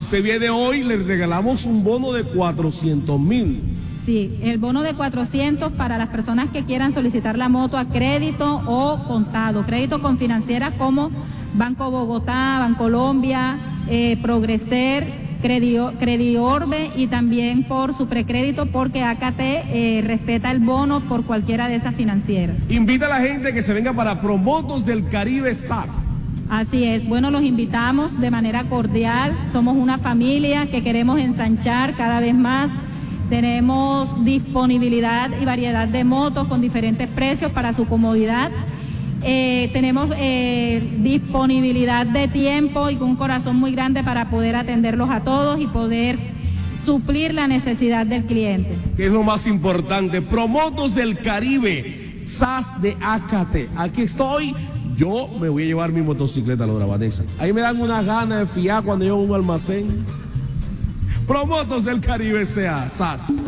usted viene hoy, le regalamos un bono de 400.000. Sí, el bono de 400 para las personas que quieran solicitar la moto a crédito o contado. Crédito con financieras como Banco Bogotá, Bancolombia, Progreser, Crediorbe y también por su precrédito porque AKT respeta el bono por cualquiera de esas financieras. Invita a la gente que se venga para Promotos del Caribe SAS. Así es, bueno, los invitamos de manera cordial, somos una familia que queremos ensanchar cada vez más, tenemos disponibilidad y variedad de motos con diferentes precios para su comodidad, tenemos disponibilidad de tiempo y un corazón muy grande para poder atenderlos a todos y poder suplir la necesidad del cliente. Que es lo más importante, Promotos del Caribe, SAS de AKT, aquí estoy. Yo me voy a llevar mi motocicleta a Lora Vanessa. Ahí me dan unas ganas de fiar cuando yo voy a un almacén. Promotos del Caribe SAS.